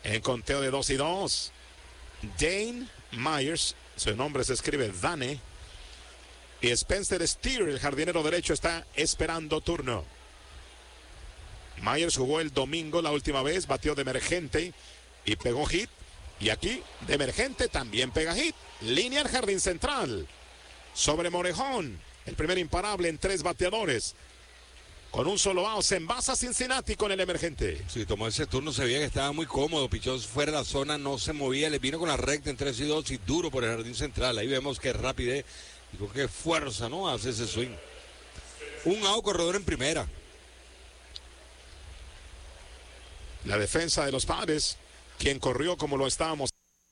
En conteo de 2-2. Dane Myers, su nombre se escribe Dane. Y Spencer Steer, el jardinero derecho, está esperando turno. Myers jugó el domingo la última vez, batió de emergente y pegó hit. Y aquí, de emergente, también pega hit. Línea al jardín central. Sobre Morejón, el primer imparable en 3 bateadores. Con un solo out, se envasa Cincinnati con el emergente. Sí, tomó ese turno, se veía que estaba muy cómodo, pichó fuera de la zona, no se movía, le vino con la recta en 3-2 y duro por el jardín central. Ahí vemos qué rapidez y con qué fuerza, ¿no? Hace ese swing. Un out, corredor en primera. La defensa de los Padres, quien corrió como lo estábamos.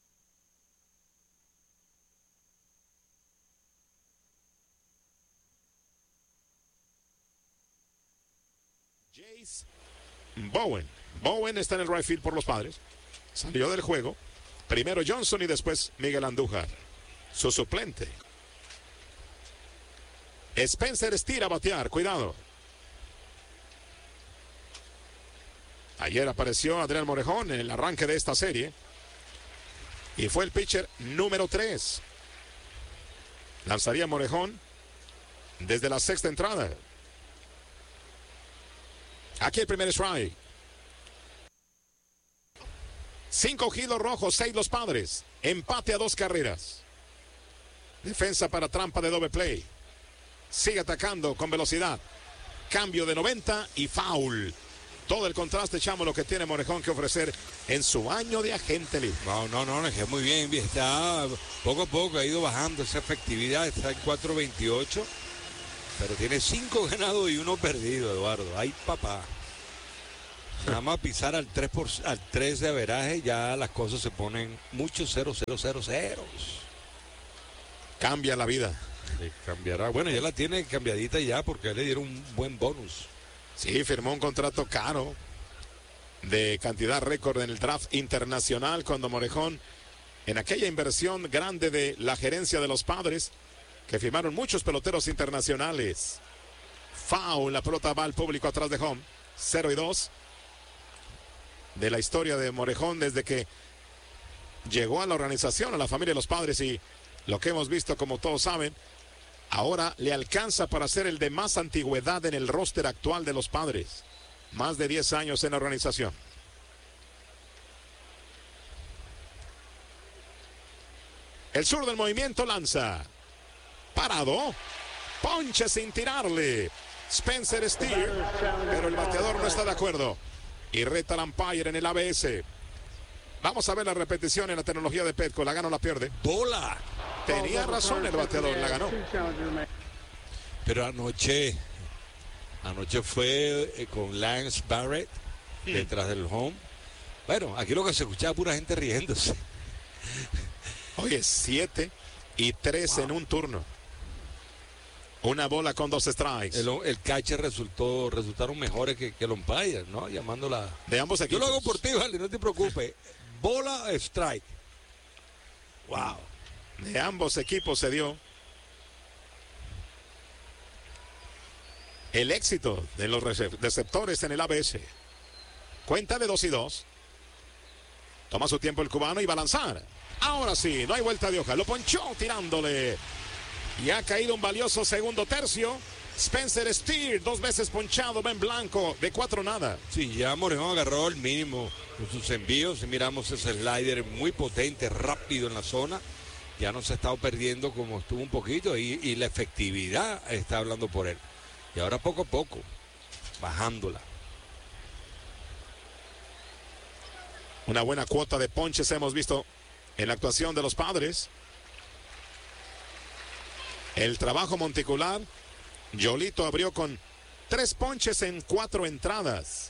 Jace Bowen. Bowen está en el right field por los Padres. Salió del juego. Primero Johnson y después Miguel Andújar, su suplente. Spencer Steer a batear, cuidado. Ayer apareció Adrián Morejón en el arranque de esta serie. Y fue el pitcher número 3. Lanzaría Morejón desde la 6ª entrada. Aquí el primer strike. 5 kilos rojos, 6 los Padres. Empate a 2 carreras. Defensa para trampa de doble play. Sigue atacando con velocidad. Cambio de 90 y foul. Todo el contraste, Chamo, lo que tiene Morejón que ofrecer en su año de agente libre. No, es muy bien. Está poco a poco, ha ido bajando esa efectividad. Está en 4.28. Pero tiene 5 ganados y 1 perdido, Eduardo. ¡Ay, papá! Nada más pisar al 3 de averaje, ya las cosas se ponen muchos 0. Cambia la vida. Cambiará. Bueno, ya la tiene cambiadita ya porque le dieron un buen bonus. Sí, firmó un contrato caro de cantidad récord en el draft internacional cuando Morejón, en aquella inversión grande de la gerencia de los Padres, que firmaron muchos peloteros internacionales. Foul, la pelota va al público atrás de home. 0-2 de la historia de Morejón desde que llegó a la organización, a la familia de los Padres, y lo que hemos visto, como todos saben, ahora le alcanza para ser el de más antigüedad en el roster actual de los Padres. Más de 10 años en la organización. El sur del movimiento lanza. Parado. Ponche sin tirarle. Spencer Steer. Pero el bateador no está de acuerdo. Y reta al umpire en el ABS. Vamos a ver la repetición en la tecnología de Petco. ¿La gana o la pierde? ¡Bola! Tenía razón el bateador, la ganó. Pero anoche fue con Lance Barrett detrás del home. Bueno, aquí lo que se escuchaba pura gente riéndose. Oye, 7-3 en un turno. Una bola con 2 strikes. El catcher resultaron mejores que el umpire, ¿no? Llamándola. De ambos equipos. Yo lo hago por ti, vale, no te preocupes. Bola, strike. Wow. De ambos equipos se dio el éxito de los receptores en el ABS. Cuenta de 2-2. Toma su tiempo el cubano y va a lanzar. Ahora sí, no hay vuelta de hoja. Lo ponchó tirándole. Y ha caído un valioso segundo tercio. Spencer Steer, 2 veces ponchado, va en blanco, de 4 nada. Sí, ya Morejón agarró el mínimo con sus envíos. Y miramos ese slider muy potente, rápido en la zona. Ya no se ha estado perdiendo como estuvo un poquito. Y la efectividad está hablando por él. Y ahora poco a poco, bajándola. Una buena cuota de ponches hemos visto en la actuación de los Padres. El trabajo monticular. Yolito abrió con 3 ponches en 4 entradas.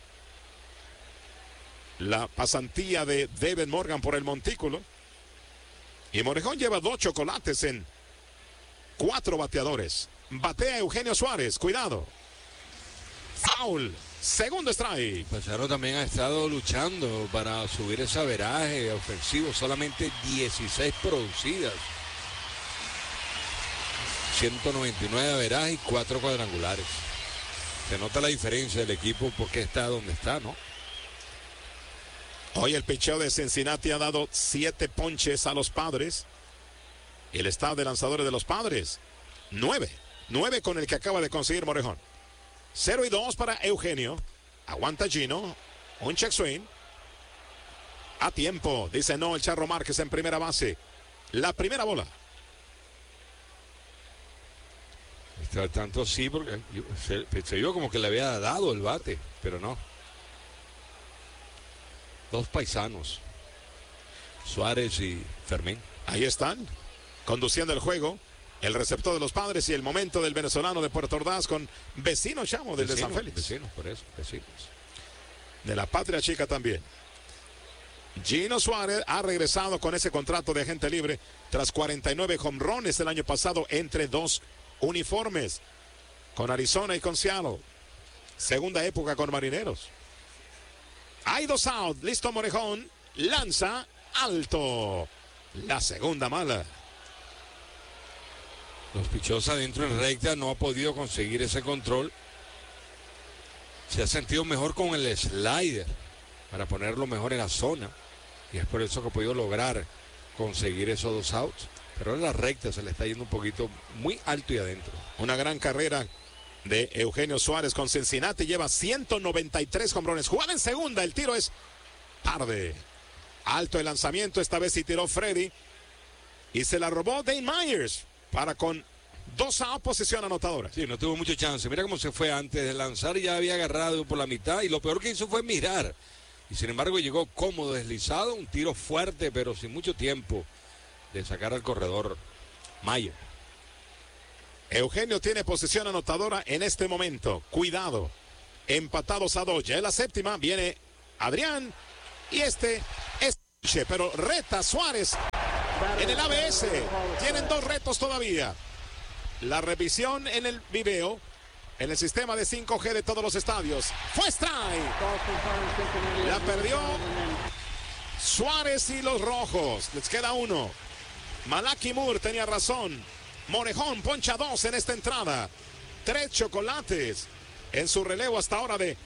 La pasantía de David Morgan por el montículo. Y Morejón lleva 2 chocolates en 4 bateadores. Batea Eugenio Suárez, cuidado. Foul, segundo strike. Pizarro también ha estado luchando para subir ese averaje ofensivo. Solamente 16 producidas. 199 averaje y 4 cuadrangulares. Se nota la diferencia del equipo porque está donde está, ¿no? Hoy el picheo de Cincinnati ha dado 7 ponches a los Padres. El staff de lanzadores de los Padres, 9 con el que acaba de conseguir Morejón. 0-2 para Eugenio. Aguanta Gino. Un check swing. A tiempo. Dice no el Charro Márquez en primera base. La primera bola. Está tanto sí, porque se vio como que le había dado el bate, pero no. 2 paisanos. Suárez y Fermín. Ahí están, conduciendo el juego. El receptor de los Padres y el momento del venezolano de Puerto Ordaz con vecino Chamo del de San Félix. Vecinos, por eso, vecinos. De la Patria Chica también. Gino Suárez ha regresado con ese contrato de agente libre tras 49 jonrones el año pasado entre 2 uniformes con Arizona y con Seattle. Segunda época con Marineros. Hay 2 out, listo Morejón, lanza alto. La segunda mala. Los pichos adentro en recta, no ha podido conseguir ese control. Se ha sentido mejor con el slider para ponerlo mejor en la zona. Y es por eso que ha podido lograr conseguir esos 2 outs. Pero en la recta se le está yendo un poquito muy alto y adentro. Una gran carrera de Eugenio Suárez con Cincinnati. Lleva 193 jonrones. Jugada en segunda. El tiro es tarde. Alto el lanzamiento. Esta vez sí tiró Freddy. Y se la robó Dane Myers. Para con 2 outs, posición anotadora. Sí, no tuvo mucho chance. Mira cómo se fue antes de lanzar y ya había agarrado por la mitad. Y lo peor que hizo fue mirar. Y sin embargo llegó cómodo, deslizado. Un tiro fuerte, pero sin mucho tiempo de sacar al corredor Mayer. Eugenio tiene posición anotadora en este momento. Cuidado. Empatados a 2. Ya en la séptima viene Adrián. Y este es... Pero reta Suárez en el ABS. Tienen 2 retos todavía. La revisión en el video, en el sistema de 5G de todos los estadios. Fue strike. La perdió Suárez y los rojos. Les queda 1. Malaki Moore tenía razón. Morejón poncha 2 en esta entrada. 3 chocolates en su relevo hasta ahora de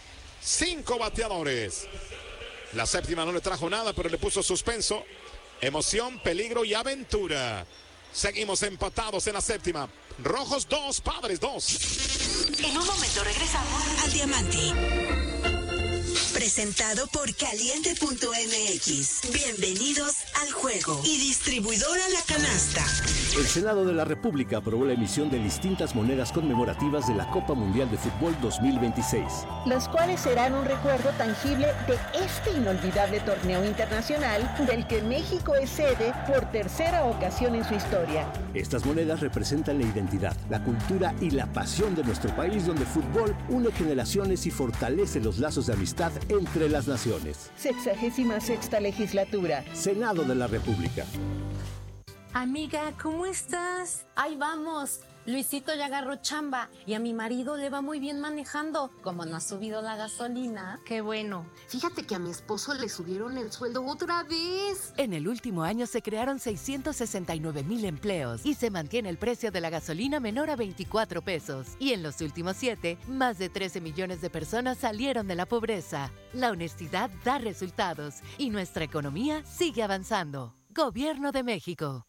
5 bateadores. La séptima no le trajo nada, pero le puso suspenso. Emoción, peligro y aventura. Seguimos empatados en la séptima. Rojos 2, Padres 2. En un momento regresamos al Diamante. Presentado por Caliente.mx. Bienvenidos al juego. Y distribuidora La Canasta. El Senado de la República aprobó la emisión de distintas monedas conmemorativas de la Copa Mundial de Fútbol 2026. Las cuales serán un recuerdo tangible de este inolvidable torneo internacional del que México es sede por tercera ocasión en su historia. Estas monedas representan la identidad, la cultura y la pasión de nuestro país, donde el fútbol une generaciones y fortalece los lazos de amistad entre las naciones. 66ª legislatura. Senado de la República. Amiga, ¿cómo estás? Ahí vamos. Luisito ya agarró chamba y a mi marido le va muy bien manejando. Como no ha subido la gasolina. Qué bueno. Fíjate que a mi esposo le subieron el sueldo otra vez. En el último año se crearon 669,000 empleos y se mantiene el precio de la gasolina menor a 24 pesos. Y en los últimos 7, más de 13 millones de personas salieron de la pobreza. La honestidad da resultados y nuestra economía sigue avanzando. Gobierno de México.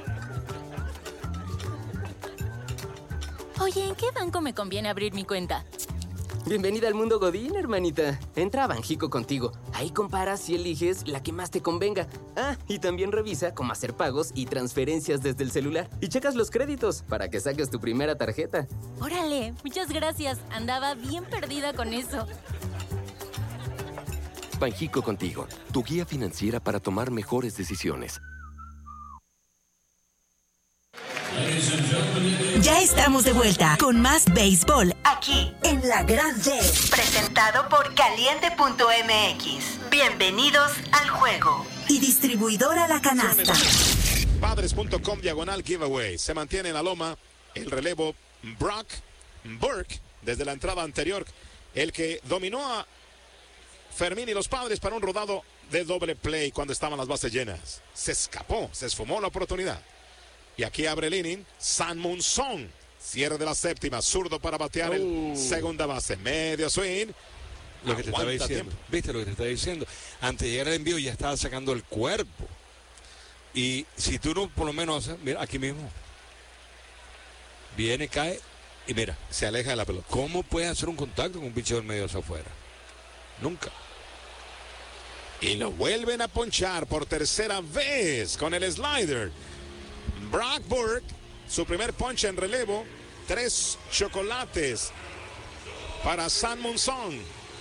Oye, ¿en qué banco me conviene abrir mi cuenta? Bienvenida al mundo Godín, hermanita. Entra a Banjico contigo. Ahí comparas y eliges la que más te convenga. Ah, y también revisa cómo hacer pagos y transferencias desde el celular. Y checas los créditos para que saques tu primera tarjeta. Órale, muchas gracias. Andaba bien perdida con eso. Banjico contigo, tu guía financiera para tomar mejores decisiones. Ya estamos de vuelta con más béisbol aquí en La Gran D. Presentado por Caliente.mx. Bienvenidos al juego. Y distribuidora La Canasta. Padres.com/giveaway. Se mantiene en la loma el relevo Brock Burke desde la entrada anterior. El que dominó a Fermín y los Padres para un rodado de doble play cuando estaban las bases llenas. Se escapó, se esfumó la oportunidad. Y aquí abre el inning, San Munson. Cierre de la séptima, zurdo para batear el segunda base. Medio swing. lo que te estaba diciendo. ¿Viste lo que te estaba diciendo? Antes de llegar al envío ya estaba sacando el cuerpo. Y si tú no, por lo menos, mira, aquí mismo. Viene, cae y mira. Se aleja de la pelota. ¿Cómo puedes hacer un contacto con un picheo medio hacia afuera? Nunca. Y lo vuelven a ponchar por tercera vez con el slider. Brock Burke, su primer ponche en relevo. 3 chocolates para San Monzón.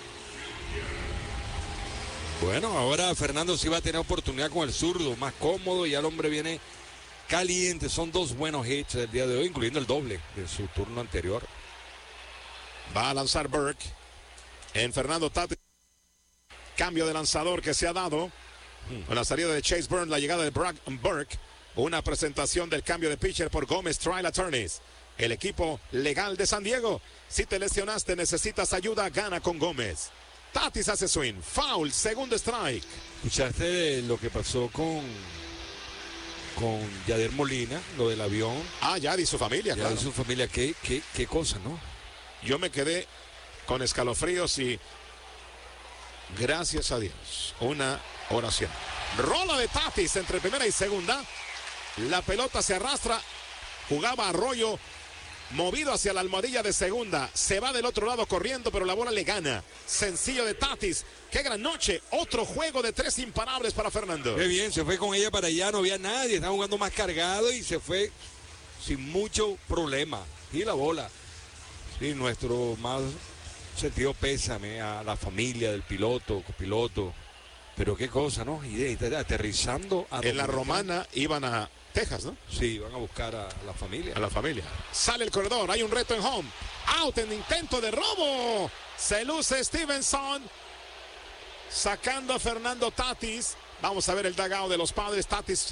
Bueno, ahora Fernando sí va a tener oportunidad con el zurdo, más cómodo, y el hombre viene caliente. Son 2 buenos hits del día de hoy, incluyendo el doble de su turno anterior. Va a lanzar Burke en Fernando Tatis. Cambio de lanzador que se ha dado con la salida de Chase Burns, la llegada de Brock Burke. Una presentación del cambio de pitcher por Gómez Trial Attorneys, el equipo legal de San Diego. Si te lesionaste, necesitas ayuda, gana con Gómez. Tatis hace swing, foul, segundo strike. ¿Escuchaste de lo que pasó con Yadier Molina, lo del avión? Yadi y su familia, Yadi y su familia, qué cosa, ¿no? Yo me quedé con escalofríos y gracias a Dios, una oración. Rola de Tatis entre primera y segunda. La pelota se arrastra, jugaba Arroyo, movido hacia la almohadilla de segunda, se va del otro lado corriendo, pero la bola le gana. Sencillo de Tatis. Qué gran noche, otro juego de 3 imparables para Fernando. Qué bien, se fue con ella para allá, no había nadie, estaba jugando más cargado y se fue sin mucho problema. Y la bola. Sí, nuestro más sentido pésame a la familia del piloto, copiloto. Pero qué cosa, ¿no? Y aterrizando en la Romana iban a Texas, ¿no? Sí, van a buscar a la familia. A la familia. Sale el corredor, hay un reto en home. Out en intento de robo. Se luce Stevenson. Sacando a Fernando Tatis. Vamos a ver el dugout de los Padres. Tatis